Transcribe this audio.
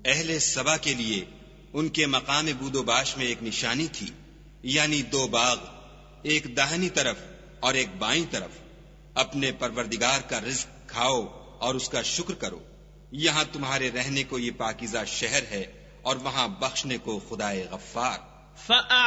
अहले सबा के लिए उनके मकाम बूदोबाश में एक निशानी थी, यानी 2 बाग, एक दाहिनी तरफ और एक बाईं तरफ। अपने परवरदिगार का रिज्क खाओ और उसका शुक्र करो। यहाँ तुम्हारे रहने को ये पाकीज़ा शहर है और वहाँ बख्शने को खुदाए गफ्फार।